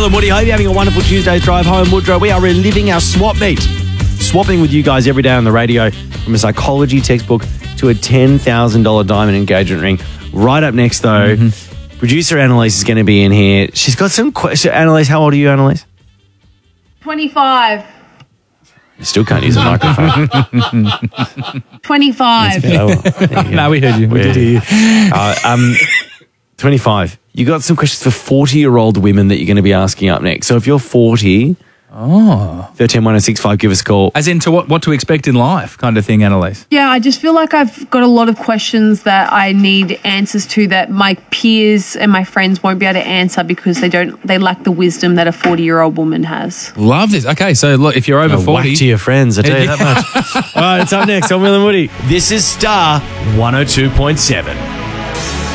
and Woody. Hope you're having a wonderful Tuesday's drive home. Woodrow, we are reliving our swap meet. Swapping with you guys every day on the radio, from a psychology textbook to a $10,000 diamond engagement ring. Right up next, though, producer Annalise is going to be in here. She's got some questions. Annalise, how old are you, Annalise? 25. You still can't use a microphone. 25. No, we heard you. We did hear you. 25. You got some questions for 40-year-old women that you're going to be asking up next. So if you're 40... 131065, give us a call. As in to what to expect in life kind of thing, Annalise. Yeah, I just feel like I've got a lot of questions that I need answers to that my peers and my friends won't be able to answer because they lack the wisdom that a 40-year-old woman has. Love this. Okay, so look, if you're over 40... Whack to your friends, I tell you that much. All right, it's up next on Will and Woody. This is Star 102.7.